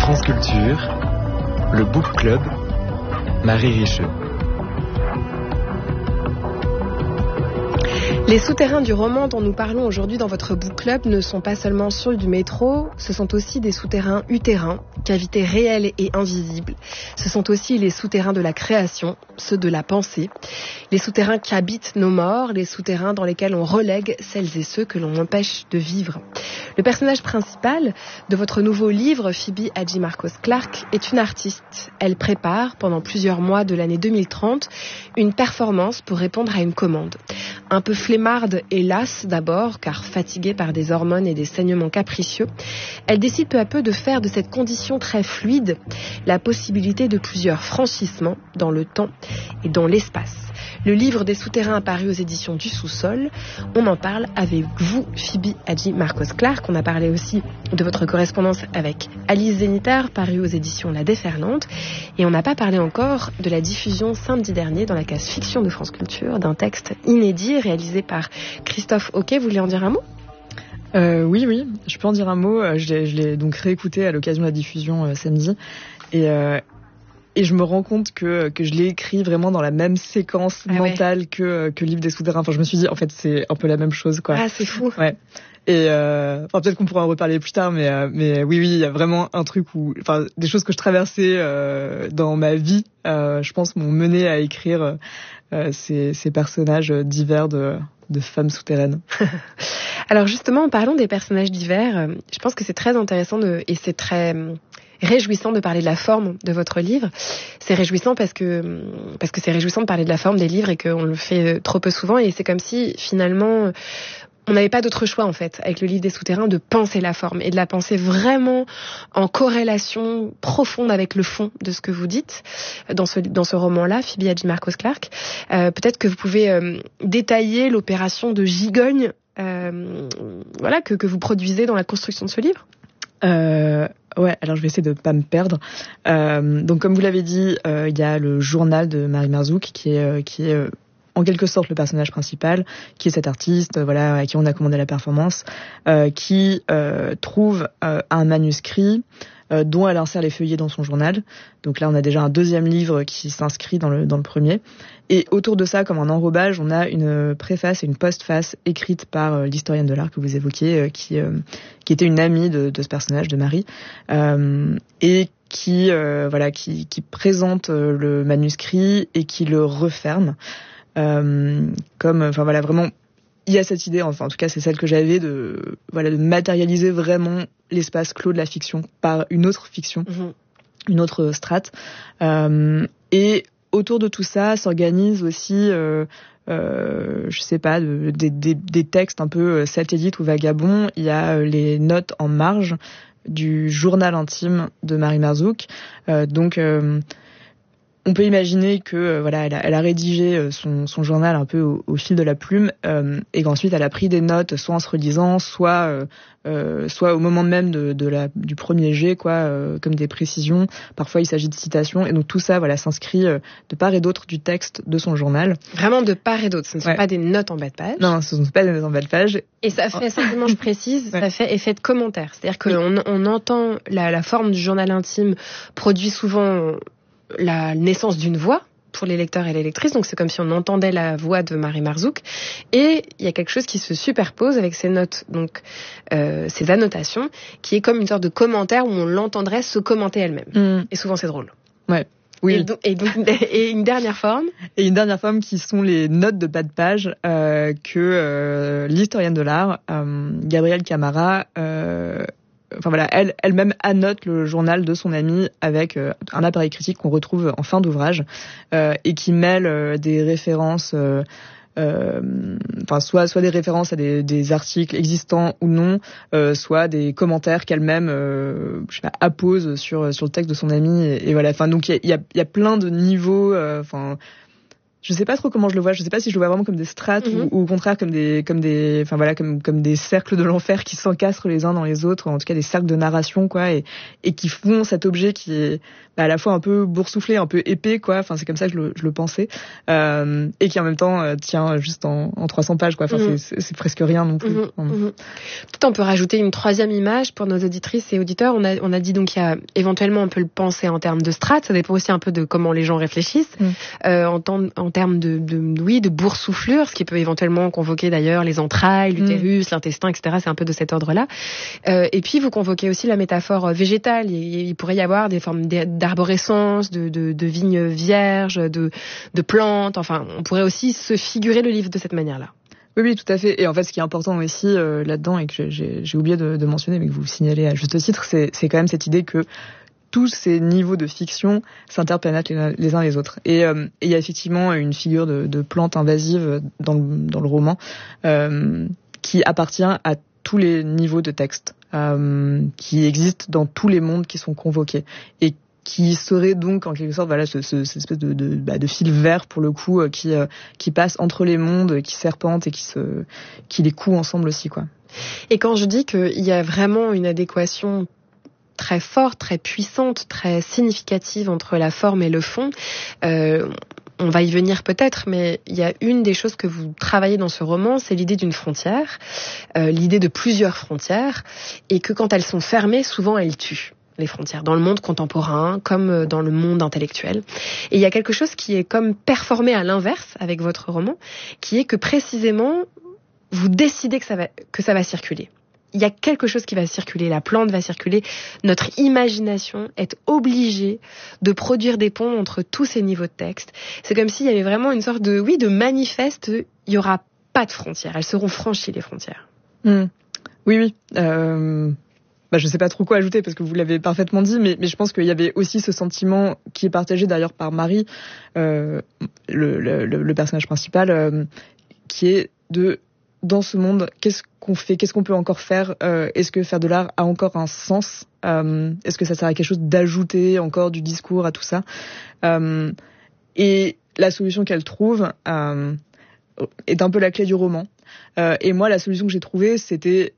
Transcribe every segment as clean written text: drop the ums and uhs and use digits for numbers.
France Culture, le Book Club, Marie Richeux. Les souterrains du roman dont nous parlons aujourd'hui dans votre book club ne sont pas seulement ceux du métro, ce sont aussi des souterrains utérins, cavités réelles et invisibles. Ce sont aussi les souterrains de la création, ceux de la pensée. Les souterrains qui habitent nos morts, les souterrains dans lesquels on relègue celles et ceux que l'on empêche de vivre. Le personnage principal de votre nouveau livre, Phoebe Hadjimarkos-Clarke, est une artiste. Elle prépare, pendant plusieurs mois de l'année 2030, une performance pour répondre à une commande. Un peu flemmarde et lasse d'abord, car fatiguée par des hormones et des saignements capricieux, elle décide peu à peu de faire de cette condition très fluide la possibilité de plusieurs franchissements dans le temps et dans l'espace. Le livre des souterrains apparu aux éditions du Sous-Sol. On en parle avec vous, Phoebe Hadjimarkos-Clarke. On a parlé aussi de votre correspondance avec Alice Zeniter, parue aux éditions La Déferlante. Et on n'a pas parlé encore de la diffusion samedi dernier dans la case fiction de France Culture d'un texte inédit réalisé par Christophe Hoquet. Vous voulez en dire un mot ? Oui, je peux en dire un mot. Je l'ai donc réécouté à l'occasion de la diffusion samedi. Et je me rends compte que je l'ai écrit vraiment dans la même séquence mentale que le livre des souterrains. Enfin, je me suis dit, en fait, c'est un peu la même chose, quoi. Ah, c'est fou. Ouais. Et peut-être qu'on pourra en reparler plus tard, mais oui, il y a vraiment un truc où, enfin, des choses que je traversais dans ma vie, je pense, m'ont mené à écrire ces personnages divers de femmes souterraines. Alors justement, parlons des personnages divers. Je pense que c'est très intéressant et c'est très réjouissant de parler de la forme de votre livre. C'est réjouissant parce que c'est réjouissant de parler de la forme des livres et qu'on le fait trop peu souvent. Et c'est comme si finalement on n'avait pas d'autre choix en fait avec le livre des souterrains de penser la forme et de la penser vraiment en corrélation profonde avec le fond de ce que vous dites dans ce roman-là, Phoebe Hadjimarkos-Clarke. Peut-être que vous pouvez détailler l'opération de gigogne que vous produisez dans la construction de ce livre. Ouais, alors je vais essayer de pas me perdre. Donc comme vous l'avez dit, il y a le journal de Marie Marzouk qui est en quelque sorte le personnage principal, qui est cet artiste, à qui on a commandé la performance, qui trouve un manuscrit dont elle insère les feuillets dans son journal. Donc là, on a déjà un deuxième livre qui s'inscrit dans le premier. Et autour de ça, comme un enrobage, on a une préface et une postface écrite par l'historienne de l'art que vous évoquiez, qui était une amie de ce personnage, de Marie, et qui présente le manuscrit et qui le referme. Vraiment, il y a cette idée, enfin en tout cas c'est celle que j'avais de matérialiser vraiment l'espace clos de la fiction par une autre fiction, une autre strate. Et autour de tout ça s'organise aussi, des textes un peu satellites ou vagabonds. Il y a les notes en marge du journal intime de Marie Marzouk. On peut imaginer que elle a rédigé son journal un peu au fil de la plume et qu'ensuite elle a pris des notes soit en se relisant, soit au moment même du premier jet, comme des précisions. Parfois il s'agit de citations et donc tout ça s'inscrit de part et d'autre du texte de son journal. Vraiment de part et d'autre, ce ne sont pas des notes en bas de page. Non, ce ne sont pas des notes en bas de page. Et ça fait simplement, je précise, ça fait effet de commentaire. C'est-à-dire qu'on entend la forme du journal intime produit souvent la naissance d'une voix pour les lecteurs et les lectrices, donc c'est comme si on entendait la voix de Marie Marzouk, et il y a quelque chose qui se superpose avec ces notes, donc ces annotations, qui est comme une sorte de commentaire où on l'entendrait se commenter elle-même. Et souvent c'est drôle. Ouais. Oui. Et une dernière forme. Et une dernière forme qui sont les notes de bas de page que l'historienne de l'art, Gabrielle Camara, elle-même annote le journal de son amie avec un appareil critique qu'on retrouve en fin d'ouvrage et qui mêle des références, soit des références à des articles existants ou non, soit des commentaires qu'elle-même appose sur le texte de son amie et voilà. Donc il y a plein de niveaux. je sais pas trop comment je le vois. Je sais pas si je le vois vraiment comme des strates ou au contraire comme des cercles de l'enfer qui s'encastrent les uns dans les autres, ou en tout cas des cercles de narration, quoi, et qui font cet objet qui est à la fois un peu boursouflé, un peu épais, quoi. Enfin, c'est comme ça que je le pensais, et qui en même temps tient juste en 300 pages, quoi. Enfin, c'est presque rien non plus. Peut-être on peut rajouter une troisième image pour nos auditrices et auditeurs. On a dit donc il y a éventuellement on peut le penser en termes de strates. Ça dépend aussi un peu de comment les gens réfléchissent. En termes de boursouflure, ce qui peut éventuellement convoquer d'ailleurs les entrailles, l'utérus, l'intestin, etc. C'est un peu de cet ordre-là. Et puis vous convoquez aussi la métaphore végétale. Il pourrait y avoir des formes d'arborescence, de vignes vierges, de plantes. Enfin, on pourrait aussi se figurer le livre de cette manière-là. Oui, tout à fait. Et en fait, ce qui est important aussi là-dedans, et que j'ai oublié de mentionner, mais que vous signalez à juste titre, c'est quand même cette idée que tous ces niveaux de fiction s'interpénètrent les uns les autres. Et il y a effectivement une figure de plante invasive dans le roman qui appartient à tous les niveaux de texte, qui existent dans tous les mondes qui sont convoqués, et qui serait donc en quelque sorte cette espèce de fil vert pour le coup qui passe entre les mondes, qui serpente et qui les coud ensemble aussi, quoi. Et quand je dis qu'il y a vraiment une adéquation très forte, très puissante, très significative entre la forme et le fond, on va y venir peut-être, mais il y a une des choses que vous travaillez dans ce roman, c'est l'idée d'une frontière, l'idée de plusieurs frontières, et que quand elles sont fermées, souvent elles tuent les frontières, dans le monde contemporain, comme dans le monde intellectuel. Et il y a quelque chose qui est comme performé à l'inverse avec votre roman, qui est que précisément, vous décidez que ça va circuler. Il y a quelque chose qui va circuler, la plante va circuler, notre imagination est obligée de produire des ponts entre tous ces niveaux de texte. C'est comme s'il y avait vraiment une sorte de manifeste, il n'y aura pas de frontières, elles seront franchies les frontières. Oui. Je sais pas trop quoi ajouter parce que vous l'avez parfaitement dit, mais je pense qu'il y avait aussi ce sentiment qui est partagé d'ailleurs par Marie, le personnage principal, qui est dans ce monde, qu'est-ce qu'on fait, qu'est-ce qu'on peut encore faire, est-ce que faire de l'art a encore un sens, est-ce que ça sert à quelque chose d'ajouter encore du discours à tout ça, et la solution qu'elle trouve est un peu la clé du roman, et moi la solution que j'ai trouvée c'était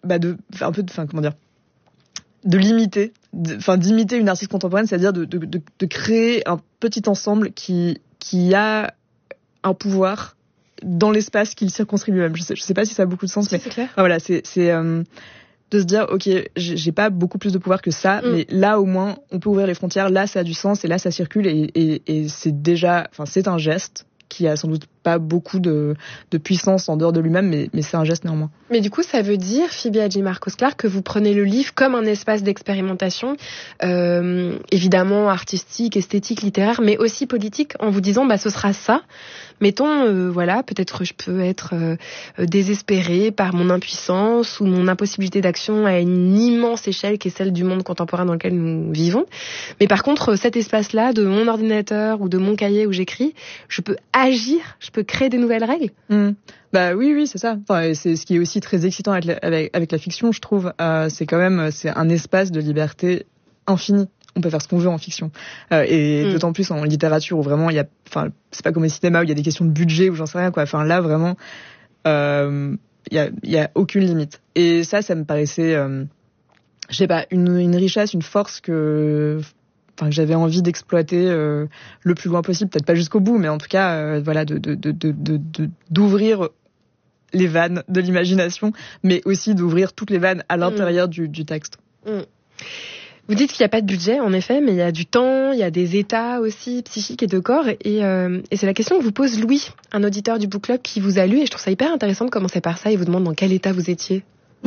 d'imiter une artiste contemporaine, c'est-à-dire de créer un petit ensemble qui a un pouvoir dans l'espace qu'il circonscrit lui-même. Je sais pas si ça a beaucoup de sens, mais c'est clair. Voilà, c'est de se dire ok, j'ai pas beaucoup plus de pouvoir que ça, mais là au moins on peut ouvrir les frontières, là ça a du sens et là ça circule et c'est déjà, c'est un geste qui a sans doute pas beaucoup de puissance en dehors de lui-même, mais c'est un geste néanmoins. Mais du coup, ça veut dire, Phoebe Hadjimarkos-Clarke, que vous prenez le livre comme un espace d'expérimentation, évidemment artistique, esthétique, littéraire, mais aussi politique, en vous disant, ce sera ça. Mettons, peut-être je peux être désespérée par mon impuissance ou mon impossibilité d'action à une immense échelle qui est celle du monde contemporain dans lequel nous vivons. Mais par contre, cet espace-là, de mon ordinateur ou de mon cahier où j'écris, je peux agir, je peux créer des nouvelles règles. Oui, c'est ça. Enfin, c'est ce qui est aussi très excitant avec la fiction, je trouve. C'est un espace de liberté infinie. On peut faire ce qu'on veut en fiction. D'autant plus en littérature où vraiment c'est pas comme au cinéma où il y a des questions de budget ou j'en sais rien, quoi. Enfin, là, vraiment, il y a aucune limite. Et ça me paraissait, une richesse, une force que j'avais envie d'exploiter le plus loin possible, peut-être pas jusqu'au bout, mais en tout cas, d'ouvrir les vannes de l'imagination, mais aussi d'ouvrir toutes les vannes à l'intérieur du texte. Vous dites qu'il n'y a pas de budget, en effet, mais il y a du temps, il y a des états aussi psychiques et de corps. Et c'est la question que vous pose Louis, un auditeur du Book Club qui vous a lu. Et je trouve ça hyper intéressant de commencer par ça. Il vous demande dans quel état vous étiez.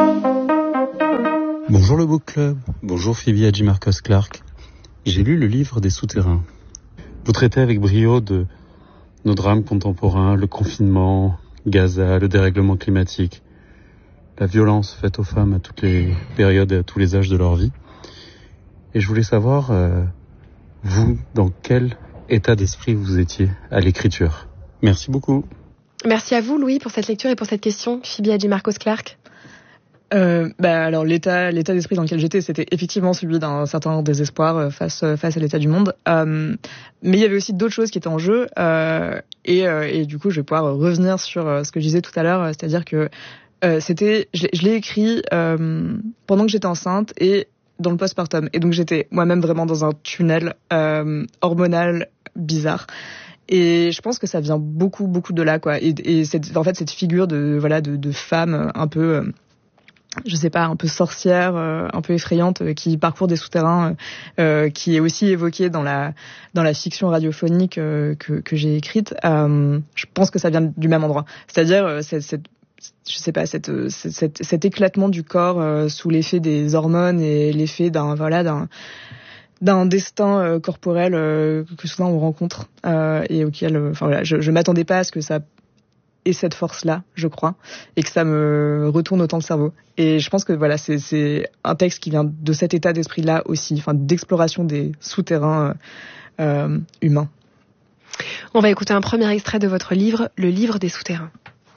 Bonjour le Book Club. Bonjour Phoebe Hadjimarkos-Clarke. J'ai lu le livre des souterrains. Vous traitez avec brio de nos drames contemporains, le confinement, Gaza, le dérèglement climatique, la violence faite aux femmes à toutes les périodes et à tous les âges de leur vie. Et je voulais savoir, vous, dans quel état d'esprit vous étiez à l'écriture. Merci beaucoup. Merci à vous, Louis, pour cette lecture et pour cette question, Phoebe Hadjimarkos-Clarke. Alors l'état d'esprit dans lequel j'étais, c'était effectivement celui d'un certain désespoir face à l'état du monde. Mais il y avait aussi d'autres choses qui étaient en jeu. Et du coup, je vais pouvoir revenir sur ce que je disais tout à l'heure, c'est-à-dire que je l'ai écrit pendant que j'étais enceinte et dans le postpartum. Et donc j'étais moi-même vraiment dans un tunnel hormonal bizarre. Et je pense que ça vient beaucoup de là, quoi. Et cette figure de femme un peu je sais pas, un peu sorcière, un peu effrayante, qui parcourt des souterrains, qui est aussi évoquée dans la fiction radiophonique que j'ai écrite. Je pense que ça vient du même endroit. C'est-à-dire cet éclatement du corps sous l'effet des hormones et l'effet d'un destin corporel que souvent on rencontre et auquel je m'attendais pas à ce que ça ait cette force-là, je crois, et que ça me retourne autant le cerveau. Et je pense que c'est un texte qui vient de cet état d'esprit-là aussi, d'exploration des souterrains humains. On va écouter un premier extrait de votre livre, Le livre des souterrains.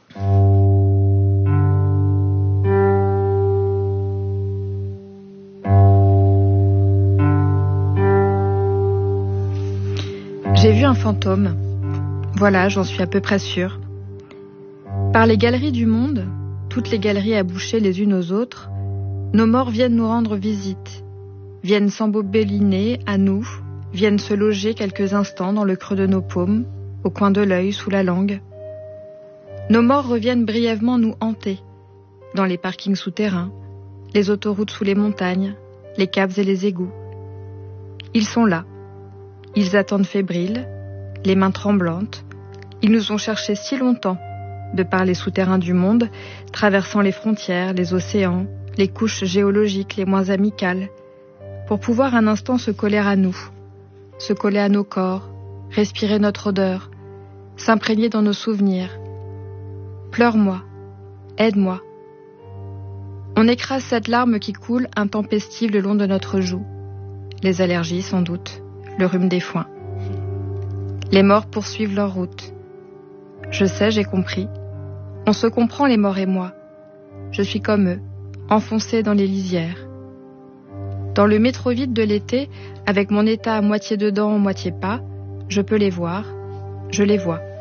J'ai vu un fantôme. Voilà, j'en suis à peu près sûre. Par les galeries du monde, toutes les galeries abouchées les unes aux autres, nos morts viennent nous rendre visite, viennent s'embobeliner à nous, viennent se loger quelques instants dans le creux de nos paumes, au coin de l'œil, sous la langue. Nos morts reviennent brièvement nous hanter, dans les parkings souterrains, les autoroutes sous les montagnes, les caves et les égouts. Ils sont là. Ils attendent fébriles, les mains tremblantes. Ils nous ont cherchés si longtemps, de par les souterrains du monde, traversant les frontières, les océans, les couches géologiques les moins amicales, pour pouvoir un instant se coller à nous, se coller à nos corps, respirer notre odeur, s'imprégner dans nos souvenirs. Pleure-moi, aide-moi. On écrase cette larme qui coule intempestive le long de notre joue. Les allergies, sans doute, le rhume des foins. Les morts poursuivent leur route. Je sais, j'ai compris. On se comprend, les morts et moi. Je suis comme eux, enfoncée dans les lisières. Dans le métro vide de l'été, avec mon état à moitié dedans, moitié pas, je peux les voir, je les vois.